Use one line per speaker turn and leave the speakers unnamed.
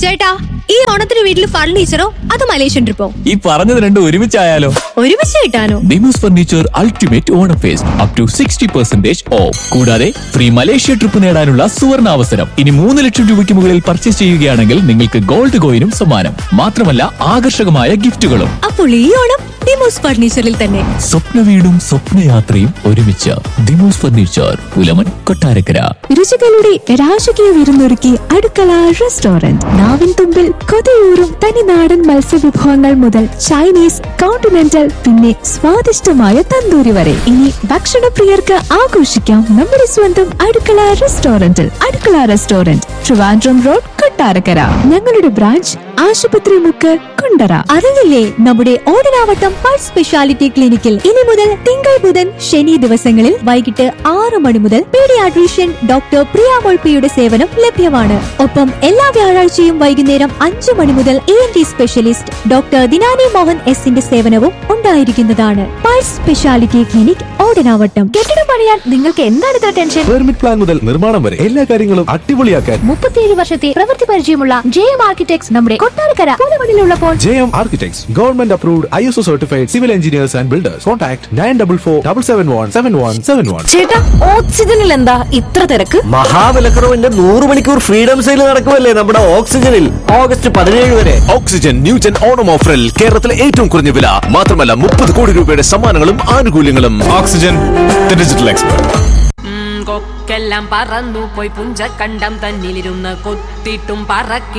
ചേട്ടാ, ഈ ഓണത്തിന് വീട്ടിൽ ഫർണിച്ചറോ അതോ മലേഷ്യൻ ട്രിപ്പോ?
ഈ പറഞ്ഞത് രണ്ടും ഒരുമിച്ചായാലോ?
ഒരുമിച്ച് കിട്ടാനോ?
Demos furniture ultimate Onam first up to 60% of. കൂടാതെ ഫ്രീ മലേഷ്യ ട്രിപ്പ് നേടാനുള്ള സുവർണ അവസരം. ഇനി 3 ലക്ഷം രൂപയ്ക്ക് മുകളിൽ പർച്ചേസ് ചെയ്യുകയാണെങ്കിൽ നിങ്ങൾക്ക് ഗോൾഡ് കോയിനും സമ്മാനം. മാത്രമല്ല ആകർഷകമായ ഗിഫ്റ്റുകളും.
അപ്പോൾ ഈ ഓണം ഡിമോസ് ഫർണിച്ചറിൽ തന്നെ.
സ്വപ്ന വീടും സ്വപ്നയാത്രയും ഒരുമിച്ച്. ഡിമോസ് ഫർണിച്ചർ, പുലമൺ, കൊട്ടാരക്കര.
രുചികളുടെ രാജകീയ വിരുന്നൊരുക്കി അടുക്കള റെസ്റ്റോറന്റ്. നാവിൻ തുമ്പിൽ കൊതിയൂറും തനിനാടൻ മത്സ്യവിഭവങ്ങൾ മുതൽ ചൈനീസ്, കോണ്ടിനെന്റൽ, പിന്നെ സ്വാദിഷ്ടമായ തന്തൂരി വരെ. ഇനി ഭക്ഷണപ്രിയർക്ക് ആഘോഷിക്കാം നമ്മുടെ സ്വന്തം അടുക്കള റെസ്റ്റോറന്റിൽ. അടുക്കള റെസ്റ്റോറന്റ്, ട്രിവാൻഡ്രം റോഡ്, കൊട്ടാരക്കര. ഞങ്ങളുടെ ബ്രാഞ്ച് ആശുപത്രി മുക്ക്, കുണ്ടറ.
അറിയില്ലേ, നമ്മുടെ ഓടനാവട്ടം പൾസ് സ്പെഷ്യാലിറ്റി ക്ലിനിക്കിൽ ഇനി മുതൽ തിങ്കൾ, ബുധൻ, ശനി ദിവസങ്ങളിൽ വൈകിട്ട് 6 മണി മുതൽ പീഡിയാട്രീഷ്യൻ ഡോക്ടർ പ്രിയ മൊൾപ്പിയുടെ സേവനം ലഭ്യമാണ്. ഒപ്പം എല്ലാ വ്യാഴാഴ്ചയും വൈകുന്നേരം 5 മണി മുതൽ ENT സ്പെഷ്യലിസ്റ്റ് ഡോക്ടർ ദിനാനി മോഹൻ എസിന്റെ സേവനവും ഉണ്ടായിരിക്കുന്നതാണ്. Pulse speciality clinic, Odanavattam.
കെട്ടിടം പണിയാൻ നിങ്ങൾക്ക് എന്താണ് ഇത്ര ടെൻഷൻ?
പെർമിറ്റ് പ്ലാൻ മുതൽ നിർമ്മാണം വരെ എല്ലാ കാര്യങ്ങളും അടിപൊളിയാക്കാൻ
37 വർഷത്തെ പ്രവൃത്തി പരിചയമുള്ള JM ആർക്കിടെക്ട്സ് നമ്മുടെ Kottarakkara പുലമണിലുള്ളപ്പോൾ.
JM Architects, Government Approved, ISO Certified Civil Engineers and Builders. Contact 9447717171.
ചേട്ടാ, ഓക്സിജനിൽ എന്താ ഇത്ര തിരക്ക്?
മഹാവിലക്കുറവിന്റെ 100 മണിക്കൂർ ഫ്രീഡം സെയിൽ നടക്കുമല്ലേ നമ്മുടെ ഓക്സിജനിൽ. ഓഗസ്റ്റ് 17 വരെ.
ഓക്സിജൻ ന്യൂജൻ ഓണം ഓഫറിൽ കേരളത്തിലെ ഏറ്റവും കുറഞ്ഞ വില. മാത്രമല്ല 30 കോടി രൂപയുടെ സമ്മാനങ്ങളും ആനുകൂല്യങ്ങളും. Oxygen, the digital expert.
കൊക്കെല്ലാം പറന്നു പോയി പുഞ്ചക്കണ്ടം തന്നിലിരുന്ന് കൊത്തിട്ടും പറക്കി